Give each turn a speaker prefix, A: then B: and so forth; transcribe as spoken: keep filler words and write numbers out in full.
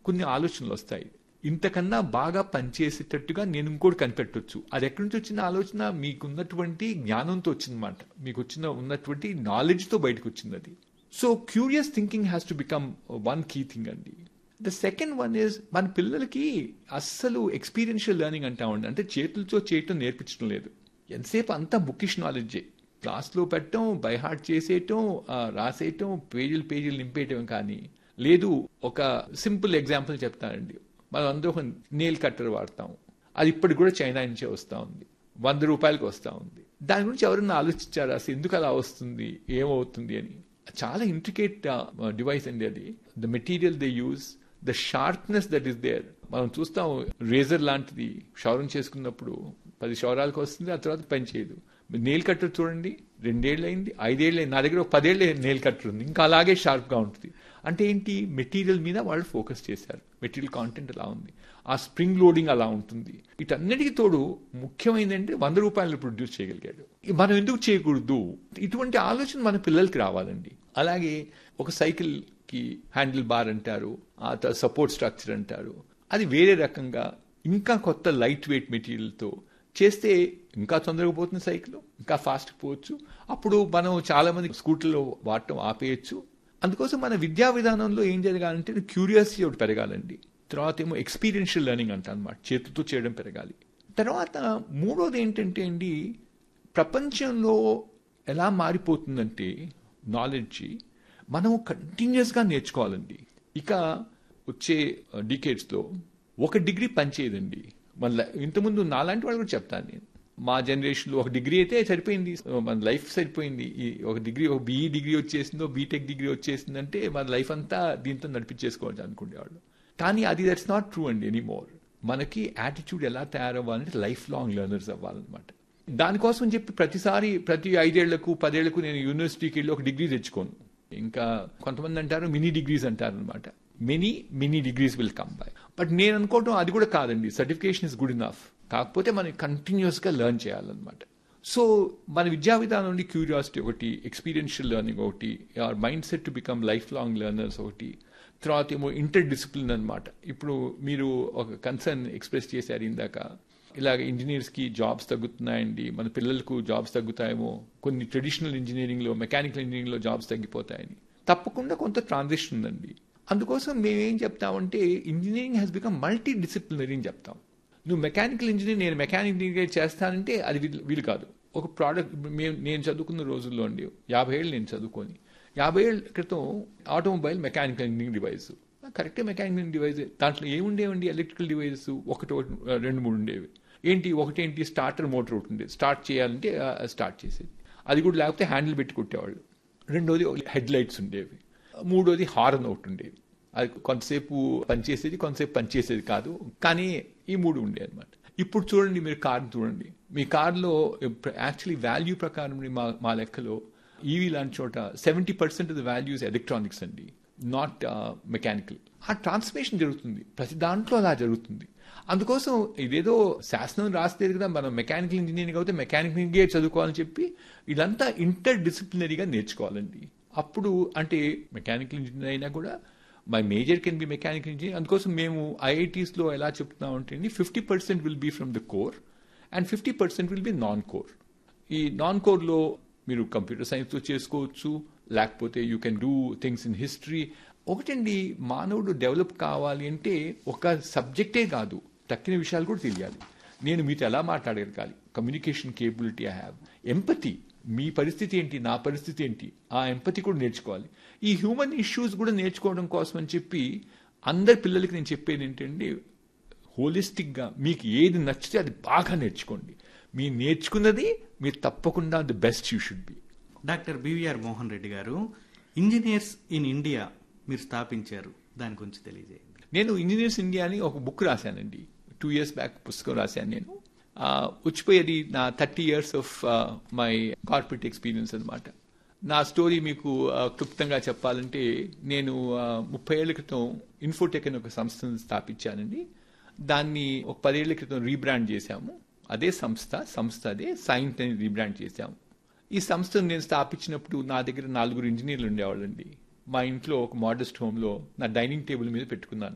A: కొన్ని ఆలోచనలు వస్తాయి. ఇంతకన్నా బాగా పనిచేసేటట్టుగా నేను ఇంకోటి కనిపెట్టొచ్చు. అది ఎక్కడి నుంచి వచ్చిన ఆలోచన? మీకున్నటువంటి జ్ఞానంతో వచ్చిందన్నమాట. మీకు వచ్చిన ఉన్నటువంటి నాలెడ్జ్తో బయటకు వచ్చింది అది. So curious thinking has to become one key thing అండి. ద సెకండ్ వన్ ఈజ్, మన పిల్లలకి అస్సలు ఎక్స్పీరియన్షియల్ లెర్నింగ్ అంటా ఉండి, అంటే చేతులతో చేయటం నేర్పించడం లేదు. ఎంతసేపు అంతా బుకిష్ నాలెడ్జే. క్లాస్లో పెట్టడం, బై హార్ట్ చేసేయటం, రాసేయటం, పేజీలు పేజీలు నింపేయటం. కానీ లేదు, ఒక సింపుల్ ఎగ్జాంపుల్ చెప్తానండి. మనం అందరూ ఒక నెయిల్ కట్టర్ వాడతాం. అది ఇప్పటికి కూడా చైనా నుంచే వస్తూ ఉంది. వంద రూపాయలకి వస్తూ ఉంది. దాని గురించి ఎవరన్నా ఆలోచించారా అసలు ఎందుకు అలా వస్తుంది, ఏమవుతుంది అని? చాలా ఇంట్రికేట్ డివైస్ అండి అది. The material they use, the sharpness that is there. మనం చూస్తాం, రేజర్ లాంటిది క్షౌరం చేసుకున్నప్పుడు పది క్షౌరాలకు వస్తుంది, ఆ తర్వాత పని చేయదు. నెయిల్ కట్టర్ చూడండి, రెండేళ్ళు అయింది, ఐదేళ్ళు అయింది. నా దగ్గర ఒక పదేళ్ళు నెయిల్ కట్టర్ ఉంది, ఇంకా అలాగే షార్ప్గా ఉంటుంది. అంటే ఏంటి? మెటీరియల్ మీద వాళ్ళు ఫోకస్ చేశారు. మెటీరియల్ కాంటెంట్ అలా ఉంది, ఆ స్ప్రింగ్ లోడింగ్ అలా ఉంటుంది. వీటన్నిటికీ తోడు ముఖ్యమైనదంటే వంద రూపాయలు ప్రొడ్యూస్ చేయగలిగాడు. మనం ఎందుకు చేయకూడదు? ఇటువంటి ఆలోచన మన పిల్లలకి రావాలండి. అలాగే ఒక సైకిల్ కి హ్యాండిల్ బార్ అంటారు, ఆ తర్వాత సపోర్ట్ స్ట్రక్చర్ అంటారు. అది వేరే రకంగా ఇంకా కొత్త లైట్ వెయిట్ మెటీరియల్తో చేస్తే ఇంకా తొందరగా పోతుంది సైకిల్, ఇంకా ఫాస్ట్ పోవచ్చు. అప్పుడు మనం చాలా మంది స్కూటర్లో వాడటం ఆపేయచ్చు. అందుకోసం మన విద్యా విధానంలో ఏం జరగాలంటే క్యూరియాసిటీ ఒకటి పెరగాలండి. తర్వాత ఏమో ఎక్స్పీరియన్షియల్ లెర్నింగ్ అంట అనమాట, చేతులతో చేయడం పెరగాలి. తర్వాత మూడోది ఏంటంటే అండి, ప్రపంచంలో ఎలా మారిపోతుందంటే నాలెడ్జ్ మనం కంటిన్యూస్గా నేర్చుకోవాలండి. ఇక వచ్చే డికేడ్స్లో ఒక డిగ్రీ పనిచేయదండి. మన ఇంతకుముందు నాలాంటి వాళ్ళు కూడా చెప్తాను నేను, మా జనరేషన్లో ఒక డిగ్రీ అయితే సరిపోయింది, మన లైఫ్ సరిపోయింది. ఈ ఒక డిగ్రీ, ఒక బీఈ డిగ్రీ వచ్చేసిందో బీటెక్ డిగ్రీ వచ్చేసిందంటే మన లైఫ్ అంతా దీంతో నడిపించేసుకోవచ్చు అనుకునేవాళ్ళు. కానీ అది దట్స్ నాట్ ట్రూ అండి ఎనీమోర్. మనకి యాటిట్యూడ్ ఎలా తయారవ్వాలంటే లైఫ్ లాంగ్ లెర్నర్స్ అవ్వాలన్నమాట. దానికోసం చెప్పి ప్రతిసారి ప్రతి ఐదేళ్లకు పదేళ్లకు నేను యూనివర్సిటీకి వెళ్ళి ఒక డిగ్రీ తెచ్చుకోను. ఇంకా కొంతమంది అంటారు మినీ డిగ్రీస్ అంటారు అనమాట. Many mini degrees will come by. But నేను అనుకోవటం అది కూడా కాదండి. Certification is good enough. కాకపోతే మనం కంటిన్యూస్గా లెర్న్ చేయాలన్నమాట. సో మన విద్యా విధానం నుండి క్యూరియాసిటీ ఒకటి, ఎక్స్పీరియన్షియల్ లెర్నింగ్ ఒకటి, are mind set to become life long learners ఒకటి, తర్వాత ఏమో ఇంటర్ డిసిప్లిన్ అనమాట. ఇప్పుడు మీరు ఒక కన్సర్న్ ఎక్స్ప్రెస్ చేశారు ఇందాక, ఇలాగ ఇంజనీర్స్కి జాబ్స్ తగ్గుతున్నాయండి, మన పిల్లలకు జాబ్స్ తగ్గుతాయేమో, కొన్ని ట్రెడిషనల్ ఇంజనీరింగ్లో, మెకానికల్ ఇంజనీరింగ్లో జాబ్స్ తగ్గిపోతాయని. తప్పకుండా కొంత ట్రాన్సిషన్ ఉందండి. అందుకోసం మేమేం చెప్తామంటే engineering has become multi disciplinary అని చెప్తాం. నువ్వు మెకానికల్ ఇంజనీర్, నేను మెకానికల్ ఇంజనీర్ చేస్తానంటే అది వీలు కాదు. ఒక ప్రోడక్ట్ మేము నేను చదువుకున్న రోజుల్లో అండి, యాభై ఏళ్ళు నేను చదువుకొని, యాభై ఏళ్ళ క్రితం ఆటోమొబైల్ మెకానికల్ ఇంజనీరింగ్ డివైస్, కరెక్టే మెకానికల్ ఇంజనీరింగ్ డివైస్. దాంట్లో ఏముండేవండి? ఎలక్ట్రికల్ డివైజెస్ ఒకటి రెండు మూడు ఉండేవి. ఏంటి? ఒకటేంటి? స్టార్టర్ మోటార్ ఒకటి ఉండేది, స్టార్ట్ చేయాలంటే స్టార్ట్ చేసేది. అది కూడా లేకపోతే హ్యాండిల్ పెట్టి కొట్టేవాళ్ళు. రెండోది హెడ్ లైట్స్ ఉండేవి. మూడోది హార్న్ ఒకటి ఉండేది. అది కొంతసేపు పనిచేసేది, కొంతసేపు పనిచేసేది కాదు. కానీ ఈ మూడు ఉండే అనమాట. ఇప్పుడు చూడండి, మీరు కార్ చూడండి, మీ కార్లో యాక్చువల్లీ వాల్యూ ప్రకారం మా మా లెక్కలో ఈవీ లాంటి చోట seventy percent of the values electronics అండి, నాట్ మెకానికల్. ఆ ట్రాన్స్ఫర్మేషన్ జరుగుతుంది, ప్రతి దాంట్లో అలా జరుగుతుంది. అందుకోసం ఇదేదో శాసనం రాస్తే కదా మనం మెకానికల్ ఇంజనీరింగ్ అయితే మెకానికల్ ఇంజనీర్ చదువుకోవాలని చెప్పి ఇదంతా ఇంటర్ డిసిప్లినరీగా నేర్చుకోవాలండి. అప్పుడు అంటే మెకానికల్ ఇంజనీర్ అయినా కూడా my major can be mechanical engineer. అందుకోసం మేము ఐఐటీస్లో ఎలా చెప్తున్నాం అంటే fifty percent will be from the core and fifty percent will be non core. ఈ నాన్ కోర్లో మీరు కంప్యూటర్ సైన్స్తో చేసుకోవచ్చు, లేకపోతే you can do things in history. ఒకటండి, మానవుడు డెవలప్ కావాలి అంటే ఒక సబ్జెక్టే కాదు, తక్కిన విషయాలు కూడా తెలియాలి. నేను మీతో ఎలా మాట్లాడగలగాలి, communication capability I have, empathy, మీ పరిస్థితి ఏంటి, నా పరిస్థితి ఏంటి, ఆ ఎంపతి కూడా నేర్చుకోవాలి. ఈ హ్యూమన్ ఇష్యూస్ కూడా నేర్చుకోవడం కోసం అని చెప్పి అందరి పిల్లలకి నేను చెప్పేది ఏంటంటే హోలిస్టిక్గా మీకు ఏది నచ్చితే అది బాగా నేర్చుకోండి. మీరు నేర్చుకున్నది మీరు తప్పకుండా the best you should be.
B: Doctor BVR Mohan Reddy గారు, ఇంజనీర్స్ ఇన్ ఇండియా మీరు స్థాపించారు, దాని గురించి తెలియజేయండి.
A: నేను ఇంజనీర్స్ ఇండియా అని ఒక బుక్ రాశానండి, టూ ఇయర్స్ బ్యాక్ పుస్తకం రాశాను నేను. వచ్చిపోయేది నా thirty years of my corporate experience అనమాట. నా స్టోరీ మీకు క్లుప్తంగా చెప్పాలంటే, నేను ముప్పై ఏళ్ల క్రితం ఇన్ఫోటెక్ అని ఒక సంస్థను స్థాపించానండి. దాన్ని ఒక పదేళ్ల క్రితం రీబ్రాండ్ చేశాము. అదే సంస్థ సంస్థ అదే సైన్స్ అని రీబ్రాండ్ చేశాము. ఈ సంస్థను నేను స్థాపించినప్పుడు నా దగ్గర నలుగురు ఇంజనీర్లు ఉండేవాళ్ళండి. మా ఇంట్లో ఒక మోడెస్ట్ హోమ్లో నా డైనింగ్ టేబుల్ మీద పెట్టుకున్నాను.